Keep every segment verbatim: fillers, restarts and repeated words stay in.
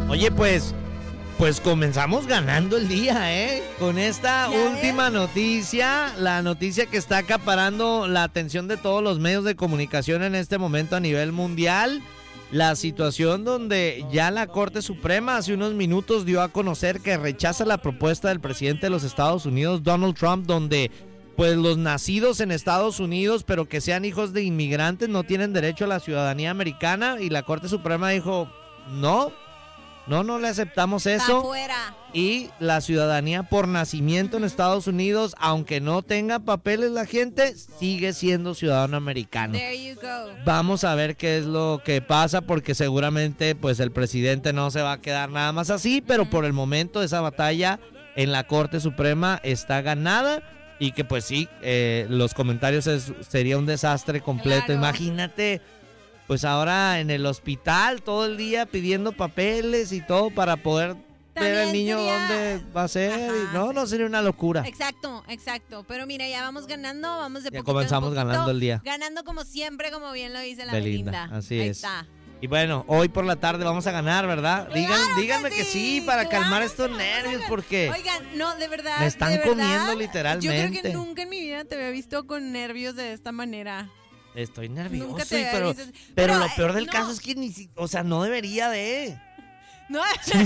Oye, pues, pues comenzamos ganando el día, ¿eh? Con esta última noticia, la noticia que está acaparando la atención de todos los medios de comunicación en este momento a nivel mundial. La situación donde ya la Corte Suprema hace unos minutos dio a conocer que rechaza la propuesta del presidente de los Estados Unidos, Donald Trump, donde pues los nacidos en Estados Unidos, pero que sean hijos de inmigrantes, no tienen derecho a la ciudadanía americana. Y la Corte Suprema dijo, no, no, no le aceptamos eso. Afuera. Y la ciudadanía por nacimiento en Estados Unidos, aunque no tenga papeles la gente, sigue siendo ciudadano americano. There you go. Vamos a ver qué es lo que pasa, porque seguramente pues el presidente no se va a quedar nada más así, pero por el momento esa batalla en la Corte Suprema está ganada. Y que pues sí, eh, los comentarios es, sería un desastre completo. Claro. Imagínate, pues ahora en el hospital todo el día pidiendo papeles y todo para poder ver al niño sería... dónde va a ser. Ajá, Y no, sí. no sería una locura. Exacto, exacto. Pero mira, ya vamos ganando, vamos de Ya poquito en comenzamos poquito, ganando el día. Ganando como siempre, como bien lo dice la Belinda, Belinda. así Ahí es. está. Y bueno, hoy por la tarde vamos a ganar, ¿verdad? Digan, Claro que díganme que sí, sí, para claro calmar que estos vamos a nervios, ganar. porque Oigan, no, de verdad. me están de verdad, comiendo literalmente. Yo creo que nunca en mi vida te había visto con nervios de esta manera. estoy nervioso, Nunca te y había pero, visto- pero, pero, lo eh, peor del no. caso es que ni si, o sea, no debería de. No,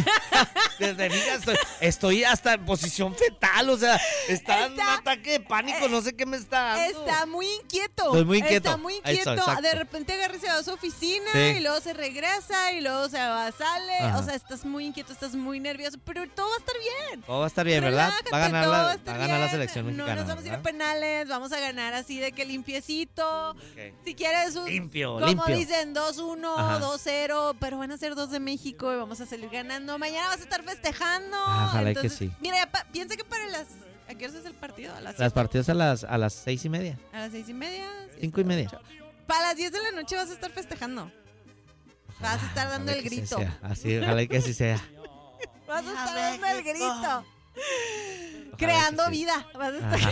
Desde niña estoy, estoy hasta en posición fetal, o sea, está, en un Está- ataque de pánico, no sé qué me está dando. está muy inquieto. Estoy muy inquieto. Está muy Ahí inquieto. estoy, exacto. De repente agarra y se va a su oficina Sí. y luego se regresa y luego se va, sale. Ajá. O sea, estás muy inquieto, estás muy nervioso, pero todo va a estar bien. Todo va a estar bien, ¿verdad? Relájate, Va a ganar todo la, va a va estar a ganar la bien. selección mexicana. No nos vamos a ir a ¿verdad? penales, vamos a ganar así de que limpiecito. Ok. Si quieres un, Limpio, como limpio. dicen, dos uno, Ajá. dos cero, pero van a ser dos de México y vamos a salir ganando. Mañana vas a estar festejando. Ah, ojalá y que Entonces, sí. Mira, ya pa- piensa que para las... ¿A qué hora es el partido? A las, Las siete, partidas a las, a las seis y media, a las seis y media. cinco y media. Para las diez de la noche vas a estar festejando. Vas a estar dando Ojalá el que sí grito. sea. Así, ojalá y que así sea. Vas a estar dando el grito. Ojalá Creando que sí. vida. Vas a estar... Ajá.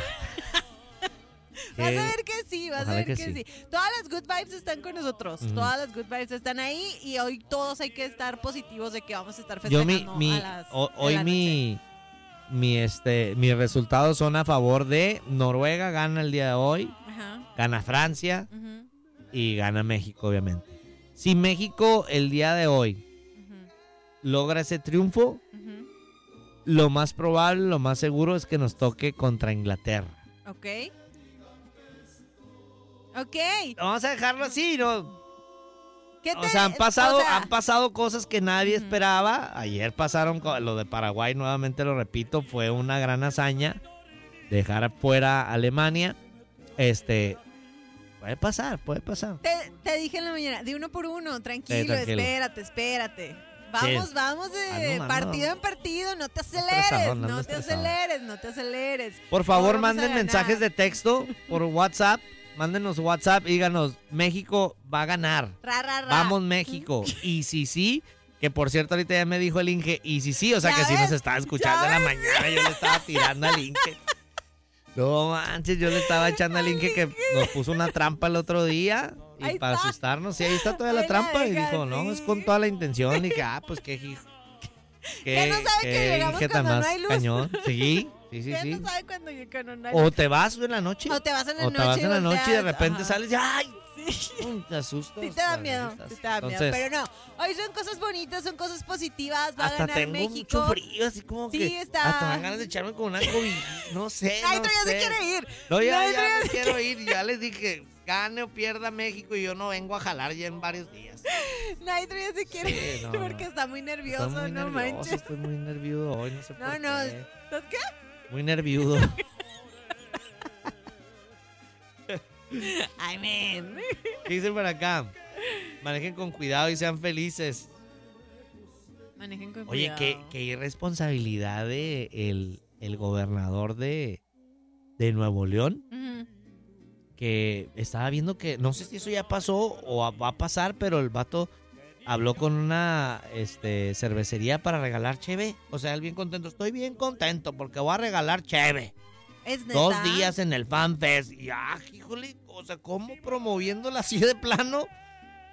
Vas a Qué- ver que sí, vas Ojalá a ver que que, sí. sí. Todas las good vibes están con nosotros. Ujú. Todas las good vibes están ahí y hoy todos hay que estar positivos de que vamos a estar Yo festejando mi, mi a las ho- de hoy la mi mi este mis resultados son a favor de Noruega, gana el día de hoy, noche. Ajá. gana Francia Ujú, y gana México, obviamente. Si México el día de hoy ujú, logra ese triunfo, ujú. lo más probable, lo más seguro es que nos toque contra Inglaterra. Ok. Ok. Vamos a dejarlo así, ¿no? ¿Qué O te- sea, han pasado, o sea, han pasado cosas que nadie Ujú. esperaba. Ayer pasaron co- lo de Paraguay, nuevamente lo repito, fue una gran hazaña dejar fuera a Alemania. Este, puede pasar, puede pasar. te, te dije en la mañana, de uno por uno, tranquilo, tranquilo. espérate, espérate. Vamos, Sí. vamos de Ando, ando. partido en partido, no te estresado, aceleres, ando no te estresado. aceleres, no te aceleres. Por favor, Vamos a manden ganar. mensajes de texto por WhatsApp. Mándenos WhatsApp y díganos, México va a ganar. Ra, ra, ra. Vamos, México. Y si sí, que por cierto ahorita ya me dijo el Inge, y si sí, o sea ¿Ya que sí ves? nos estaba escuchando en ¿Ya la mañana, yo le estaba tirando al Inge. No manches, yo le estaba echando al Inge que nos puso una trampa el otro día y Ahí para está. asustarnos, sí, ahí está toda la Ahí la trampa. Y deja, dijo, no, sí. es con toda la intención. Y que, ah, pues qué hijo. ¿Qué no sabe que llegamos Inge tan cuando no más hay luz? cañón. Sí, sí, sí, ¿Quién sí. no sabe cuando, cuando no hay O te vas en la noche. O te vas en la o te noche vas y en la noche y de volteas, repente ajá. sales y ¡ay! Sí. Pum, te asustas. Sí te da te miedo, asustas. sí te da miedo, Entonces, pero no. Hoy son cosas bonitas, son cosas positivas, va a hasta ganar tengo México. mucho frío, así como Sí, que está. hasta me dan ganas de echarme con una cobija, no sé, Ay, no tú ya sé. se quiere ir. No, ya, No, ya ya me se quiero ir, ya les dije, gane o pierda México y yo no vengo a jalar ya en varios días. Naitro ya se quiere Sí, ir no, porque no. está muy nervioso, Estoy muy no nervioso, manches. estoy muy nervioso hoy, no sé No, por no, qué. ¿estás qué? Muy nervioso. Ay, men. ¿Qué dicen por acá? Manejen con cuidado y sean felices. Manejen con Oye, cuidado. qué, qué irresponsabilidad de el, el gobernador de, de Nuevo León, Ujú. que estaba viendo que, no sé si eso ya pasó o va a pasar, pero el vato habló con una este, cervecería para regalar cheve. O sea, él bien contento, estoy bien contento porque voy a regalar cheve. ¿Es neta? Dos días en el FanFest. Y ah, híjole, o sea, ¿cómo promoviéndola así de plano?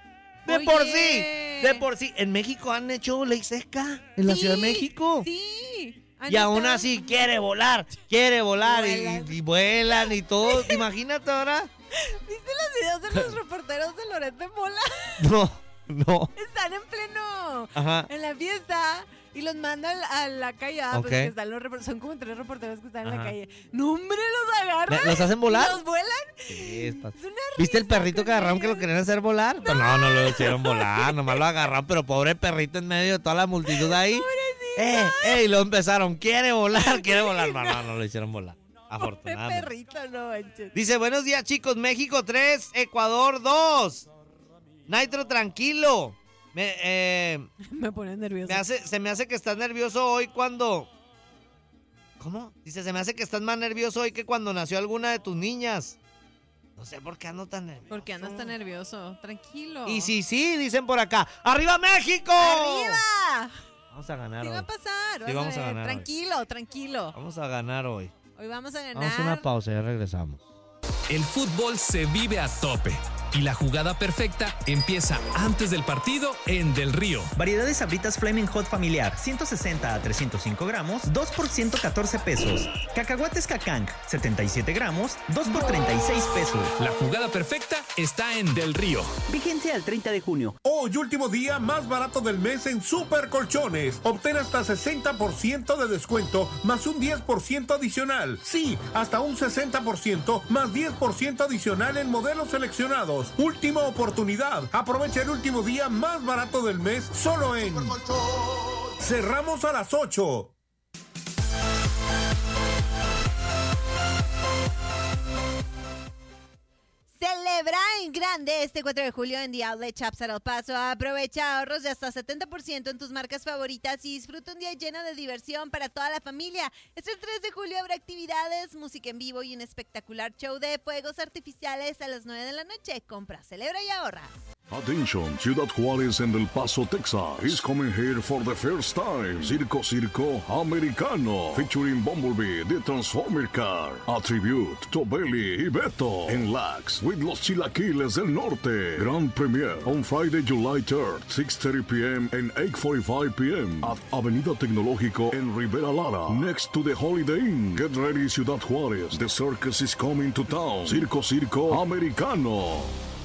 De Oye. por sí, de por sí. En México han hecho ley seca, en la Sí, Ciudad de México. Sí. Y aún estado- así quiere volar, quiere volar y, Vuelan. y vuelan y todo. Imagínate ahora. ¿Viste los videos de los reporteros de Loret de Mola? No, no. Están en pleno, Ajá. en la fiesta. Y los mandan a la calle. Ah, pues Ok. que están los repor- son como tres reporteros que están en Ajá. la calle. ¡No, hombre, los agarran! ¿Los hacen volar? ¿Los vuelan? Sí, está- Es una ¿Viste el risa perrito con que agarraron que lo ellos. querían hacer volar? Pero no, no lo hicieron volar, nomás lo agarraron, pero pobre perrito en medio de toda la multitud ahí. ¡Eh, eh! Y lo empezaron, quiere volar, quiere volar. No, no, no lo hicieron volar, Pobre afortunadamente. perrito, no manches. Dice, buenos días chicos, México tres, Ecuador dos. Nitro, tranquilo. Me, eh, Me pone nervioso. me hace, se me hace que estás nervioso hoy cuando... ¿Cómo? Dice, se me hace que estás más nervioso hoy que cuando nació alguna de tus niñas. No sé por qué ando tan nervioso. ¿Por qué andas tan nervioso? Tranquilo. Y sí, sí, dicen por acá. ¡Arriba México! ¡Arriba! Vamos a ganar ¿Qué va hoy. a pasar? Sí, Vas vamos a ver. ganar hoy. Tranquilo, tranquilo. Vamos a ganar hoy. Hoy vamos a ganar. Vamos a una pausa, ya regresamos. El fútbol se vive a tope y la jugada perfecta empieza antes del partido en Del Río. Variedad de Sabritas Flaming Hot familiar, ciento sesenta a trescientos cinco gramos, dos por ciento catorce pesos. Cacahuates Cacanc, setenta y siete gramos, dos por treinta y seis pesos. La jugada perfecta está en Del Río. Vigencia al treinta de junio. Hoy, último día más barato del mes en Super Colchones. Obtén hasta sesenta por ciento de descuento más un diez por ciento adicional. Sí, hasta un sesenta por ciento más diez por ciento adicional en modelos seleccionados. Última oportunidad. Aprovecha el último día más barato del mes solo en... Cerramos a las ocho. Celebra en grande este cuatro de julio en The Outlet Shops at El Paso. Aprovecha ahorros de hasta setenta por ciento en tus marcas favoritas y disfruta un día lleno de diversión para toda la familia. Este tres de julio habrá actividades, música en vivo y un espectacular show de fuegos artificiales a las nueve de la noche. Compra, celebra y ahorra. Attention, Ciudad Juárez and El Paso, Texas is coming here for the first time. Circo Circo Americano, featuring Bumblebee, the Transformer Car, a tribute to Belly y Beto, and Lax with Los Chilaquiles del Norte. Grand premiere on Friday, July third, six thirty p.m. and eight forty-five p.m. at Avenida Tecnológico en Rivera Lara, next to the Holiday Inn. Get ready, Ciudad Juárez, the circus is coming to town. Circo Circo Americano.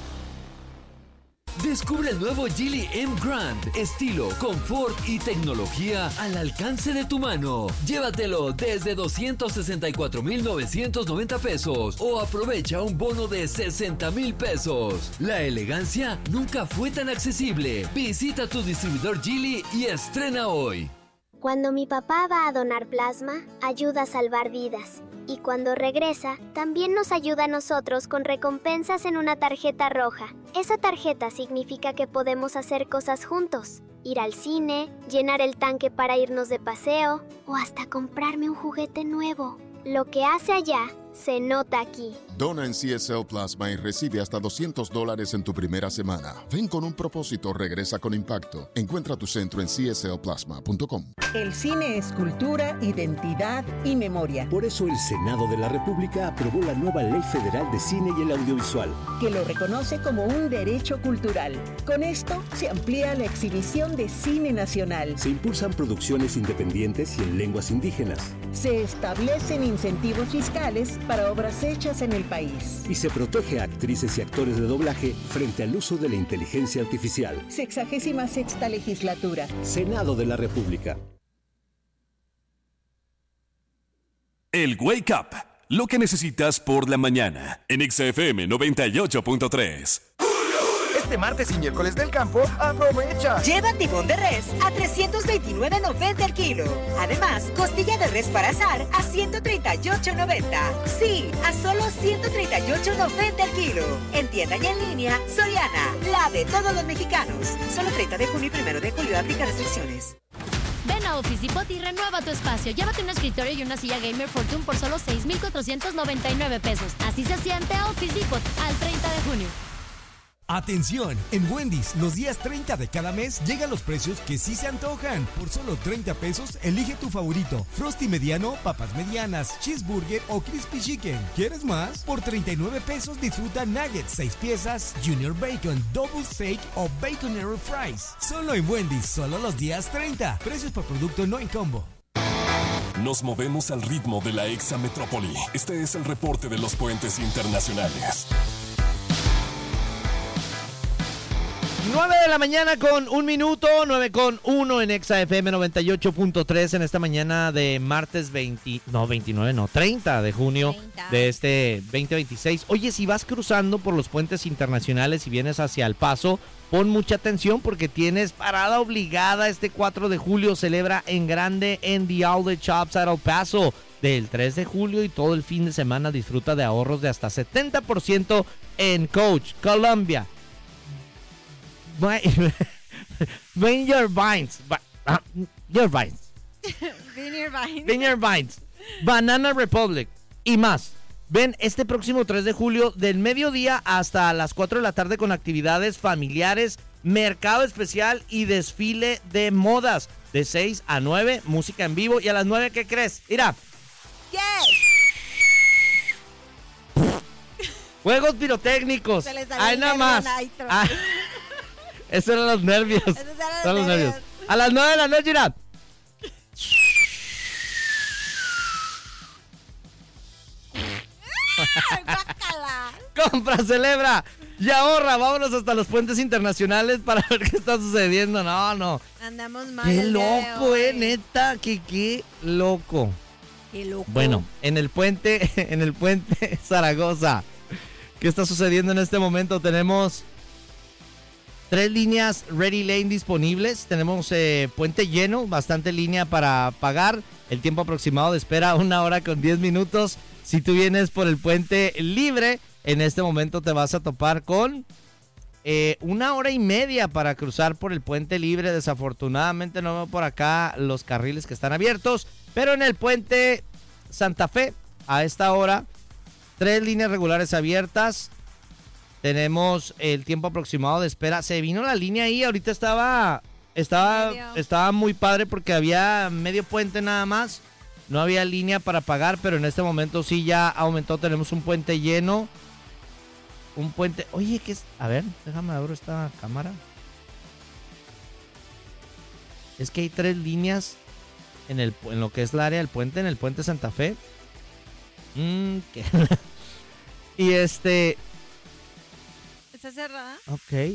Descubre el nuevo Geely M Grand, estilo, confort y tecnología al alcance de tu mano. Llévatelo desde doscientos sesenta y cuatro mil novecientos noventa pesos o aprovecha un bono de sesenta mil pesos. La elegancia nunca fue tan accesible. Visita tu distribuidor Geely y estrena hoy. Cuando mi papá va a donar plasma, ayuda a salvar vidas. Y cuando regresa, también nos ayuda a nosotros con recompensas en una tarjeta roja. Esa tarjeta significa que podemos hacer cosas juntos. Ir al cine, llenar el tanque para irnos de paseo o hasta comprarme un juguete nuevo. Lo que hace allá, se nota aquí. Dona en C S L Plasma y recibe hasta doscientos dólares en tu primera semana. Ven con un propósito, regresa con impacto. Encuentra tu centro en c s l plasma punto com. El cine es cultura, identidad y memoria. Por eso el Senado de la República aprobó la nueva Ley Federal de Cine y el Audiovisual, que lo reconoce como un derecho cultural. Con esto se amplía la exhibición de cine nacional. Se impulsan producciones independientes y en lenguas indígenas. Se establecen incentivos fiscales para obras hechas en el país. Y se protege a actrices y actores de doblaje frente al uso de la inteligencia artificial. Sexagésima sexta legislatura. Senado de la República. El Wake Up, lo que necesitas por la mañana, en X F M noventa y ocho punto tres. Este martes y miércoles del campo, aprovecha. Lleva tibón de res a trescientos veintinueve noventa el kilo. Además, costilla de res para asar a ciento treinta y ocho noventa. Sí, a solo ciento treinta y ocho noventa el kilo. En tienda y en línea, Soriana, la de todos los mexicanos. Solo treinta de junio y primero de julio aplica restricciones. Ven a Office Depot y renueva tu espacio. Llévate un escritorio y una silla Gamer Fortune por solo seis mil cuatrocientos noventa y nueve pesos. Así se siente Office Depot al treinta de junio. Atención, en Wendy's, los días treinta de cada mes llegan los precios que sí se antojan. Por solo treinta pesos, elige tu favorito. Frosty mediano, papas medianas, cheeseburger o crispy chicken. ¿Quieres más? Por treinta y nueve pesos disfruta nuggets, seis piezas, junior bacon, double steak o baconero fries. Solo en Wendy's, solo los días treinta. Precios por producto, no en combo. Nos movemos al ritmo de la exametrópoli. Este es el reporte de los puentes internacionales. nueve de la mañana con un minuto, nueve con uno en Exa F M noventa y ocho punto tres en esta mañana de martes veinte, no, veintinueve, no, treinta de junio treinta de este veinte veintiséis. Oye, si vas cruzando por los puentes internacionales y vienes hacia El Paso, pon mucha atención porque tienes parada obligada. Este cuatro de julio celebra en grande en The Outlet Shops at El Paso. Del tres de julio y todo el fin de semana disfruta de ahorros de hasta setenta por ciento en Coach, Columbia, Vineyard Vines, uh, your Vines, Vineyard Vines, Vineyard Vines, Banana Republic y más. Ven este próximo tres de julio del mediodía hasta las cuatro de la tarde con actividades familiares, mercado especial y desfile de modas. De seis a nueve, música en vivo. Y a las nueve, ¿qué crees? Mira. ¿Qué? Juegos pirotécnicos. Se les salió Hay el nada nervio más. nitro. Ah, esos eran los nervios. Esos eran los Son los nervios. nervios. A las nueve de la noche, mira. ¡Guácala! Compra, celebra y ahorra. Vámonos hasta los puentes internacionales para ver qué está sucediendo. No, no. Andamos mal. Qué el día de loco, hoy. eh, neta. Que qué loco. Qué loco. Bueno, en el puente, en el puente Zaragoza, ¿qué está sucediendo en este momento? Tenemos tres líneas Ready Lane disponibles. Tenemos eh, puente lleno, bastante línea para pagar. El tiempo aproximado de espera, una hora con diez minutos. Si tú vienes por el puente libre, en este momento te vas a topar con eh, una hora y media para cruzar por el puente libre. Desafortunadamente no veo por acá los carriles que están abiertos. Pero en el puente Santa Fe, a esta hora, tres líneas regulares abiertas. Tenemos el tiempo aproximado de espera. Se vino la línea ahí, ahorita estaba, estaba, estaba muy padre porque había medio puente nada más. No había línea para pagar, pero en este momento sí ya aumentó. Tenemos un puente lleno. Un puente... Oye, ¿qué es? A ver, déjame abrir esta cámara. Es que hay tres líneas en, el, en lo que es el área del puente, en el puente Santa Fe. Mm, ¿qué? Y este... ¿Está cerrada? Ok.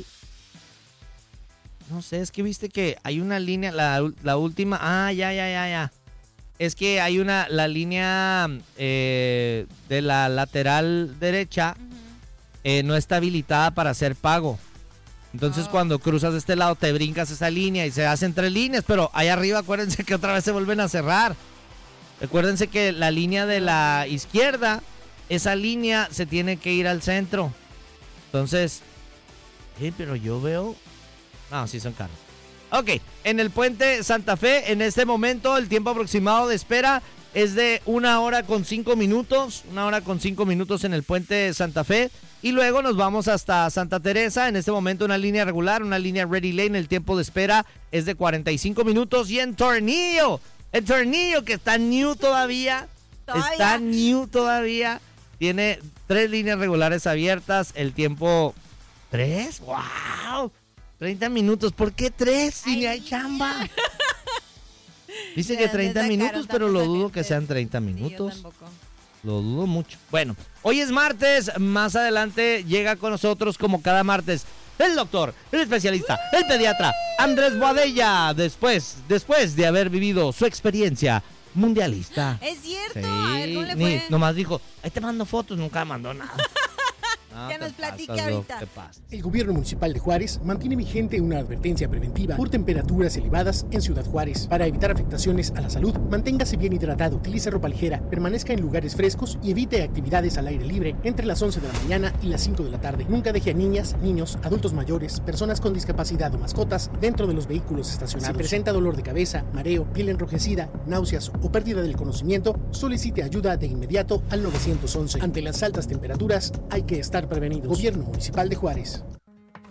No sé, es que viste que hay una línea, la, la última... Ah, ya, ya, ya, ya. Es que hay una, la línea eh, de la lateral derecha uh-huh. eh, no está habilitada para hacer pago. Entonces oh. cuando cruzas de este lado te brincas esa línea y se hacen tres líneas, pero ahí arriba acuérdense que otra vez se vuelven a cerrar. Acuérdense que la línea de la izquierda, esa línea se tiene que ir al centro. Entonces, eh, pero yo veo... No, sí son caros. Ok, en el puente Santa Fe, en este momento el tiempo aproximado de espera es de una hora con cinco minutos, una hora con cinco minutos en el puente Santa Fe, y luego nos vamos hasta Santa Teresa. En este momento una línea regular, una línea Ready Lane, el tiempo de espera es de cuarenta y cinco minutos, y en Tornillo, el Tornillo que está new todavía, ¿Todavía? está new todavía, tiene tres líneas regulares abiertas, el tiempo... ¿Tres? ¡Wow! treinta minutos, ¿por qué tres si ni hay chamba? Dice que treinta minutos, pero lo dudo que sean treinta minutos. Lo dudo mucho. Bueno, hoy es martes, más adelante llega con nosotros como cada martes el doctor, el especialista, el pediatra, Andrés Boadella, después, después de haber vivido su experiencia mundialista. Es cierto, sí, a ver, ¿cómo le ni, fue? nomás dijo, ahí te mando fotos, nunca mandó nada. No, que nos platique pasas, ahorita. El gobierno municipal de Juárez mantiene vigente una advertencia preventiva por temperaturas elevadas en Ciudad Juárez. Para evitar afectaciones a la salud, manténgase bien hidratado, utilice ropa ligera, permanezca en lugares frescos y evite actividades al aire libre entre las once de la mañana y las cinco de la tarde. Nunca deje a niñas, niños, adultos mayores, personas con discapacidad o mascotas dentro de los vehículos estacionados. Si presenta dolor de cabeza, mareo, piel enrojecida, náuseas o pérdida del conocimiento, solicite ayuda de inmediato al nueve once. Ante las altas temperaturas, hay que estar prevenidos. Gobierno Municipal de Juárez.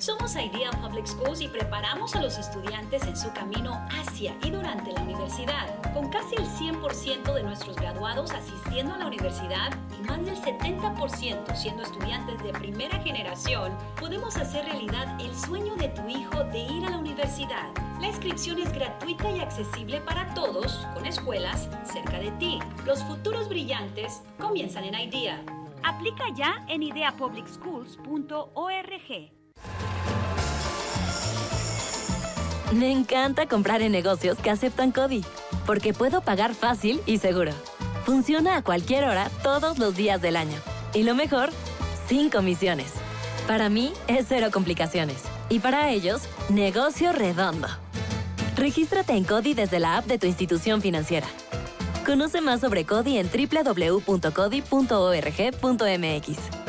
Somos IDEA Public Schools y preparamos a los estudiantes en su camino hacia y durante la universidad. Con casi el cien por ciento de nuestros graduados asistiendo a la universidad y más del setenta por ciento siendo estudiantes de primera generación, podemos hacer realidad el sueño de tu hijo de ir a la universidad. La inscripción es gratuita y accesible para todos, con escuelas cerca de ti. Los futuros brillantes comienzan en IDEA. Aplica ya en idea public schools punto org. Me encanta comprar en negocios que aceptan CODI, porque puedo pagar fácil y seguro. Funciona a cualquier hora, todos los días del año. Y lo mejor, sin comisiones. Para mí, es cero complicaciones. Y para ellos, negocio redondo. Regístrate en CODI desde la app de tu institución financiera. Conoce más sobre CODI en doble u doble u doble u punto codi punto org punto m x.